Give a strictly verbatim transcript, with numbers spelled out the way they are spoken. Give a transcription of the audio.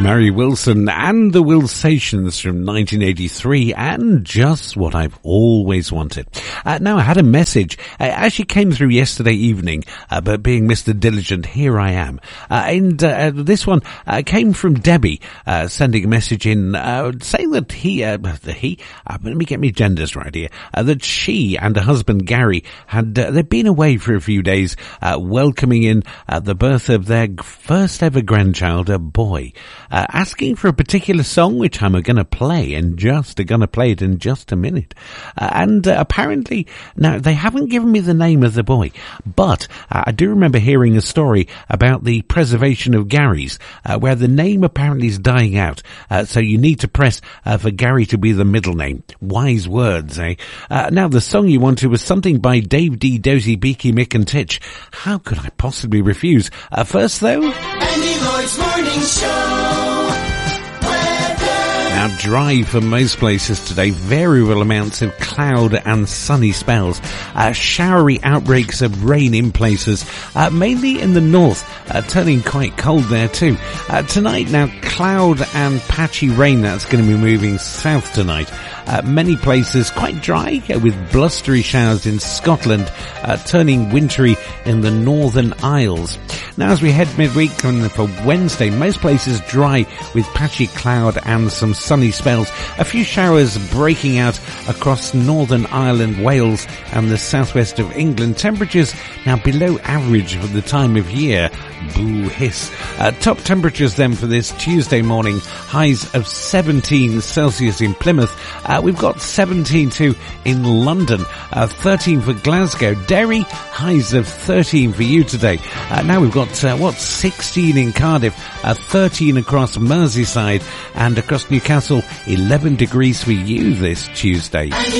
Mary Wilson and the Wilsations from nineteen eighty-three, and just what I've always wanted. Uh, now, I had a message. Uh, it actually came through yesterday evening, uh, but being Mister Diligent, here I am. Uh, and uh, this one uh, came from Debbie, uh, sending a message in, uh, saying that he, uh, the he, uh, let me get me genders right here, uh, that she and her husband Gary had, uh, they'd been away for a few days, uh, welcoming in uh, the birth of their first ever grandchild, a boy. Uh, asking for a particular song, which I'm going to play in just, going to play it in just a minute. Uh, and uh, apparently, now, they haven't given me the name of the boy, but uh, I do remember hearing a story about the preservation of Gary's, uh, where the name apparently is dying out. Uh, so you need to press uh, for Gary to be the middle name. Wise words, eh? Uh, now, the song you wanted was something by Dave D, Dozy, Beaky, Mick and Titch. How could I possibly refuse? Uh, first, though... Andy Lloyd's Morning Show. Now, dry for most places today, variable amounts of cloud and sunny spells, uh, showery outbreaks of rain in places, uh, mainly in the north, uh, turning quite cold there too. Uh, tonight now, cloud and patchy rain, that's going to be moving south tonight. Uh, many places quite dry, uh, with blustery showers in Scotland, uh, turning wintry in the Northern Isles. Now, as we head midweek for Wednesday, most places dry with patchy cloud and some sunny spells. A few showers breaking out across Northern Ireland, Wales and the southwest of England. Temperatures now below average for the time of year. Boo hiss. Uh, top temperatures then for this Tuesday morning. Highs of seventeen Celsius in Plymouth. Uh, we've got seventeen too in London. Uh, thirteen for Glasgow. Derry, highs of thirteen for you today. Uh, now we've got, uh, what, sixteen in Cardiff. Uh, thirteen across Merseyside. And across Newcastle, eleven degrees for you this Tuesday.